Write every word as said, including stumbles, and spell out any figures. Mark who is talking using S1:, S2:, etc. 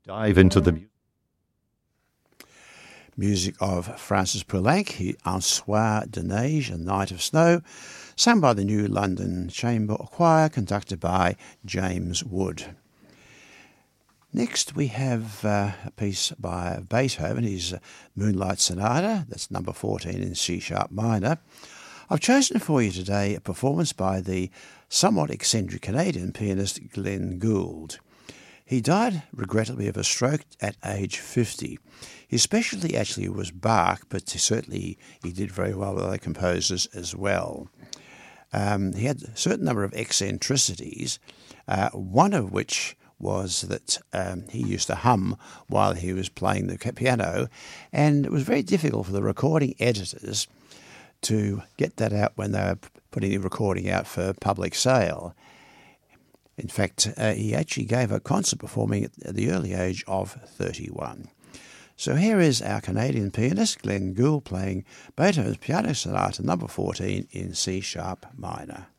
S1: dive into the music.
S2: Music of Francis Poulenc, Un Soir de Neige, A Night of Snow, sung by the New London Chamber Choir, conducted by James Wood. Next we have uh, a piece by Beethoven, his Moonlight Sonata, that's number fourteen in C-sharp minor. I've chosen for you today a performance by the somewhat eccentric Canadian pianist Glenn Gould. He died, regrettably, of a stroke at age fifty. His specialty actually was Bach, but certainly he did very well with other composers as well. Um, he had a certain number of eccentricities, uh, one of which was that um, he used to hum while he was playing the piano, and it was very difficult for the recording editors to get that out when they were putting the recording out for public sale. In fact, uh, he actually gave a concert performing at the early age of thirty-one. So here is our Canadian pianist, Glenn Gould, playing Beethoven's Piano Sonata number fourteen in C-sharp minor.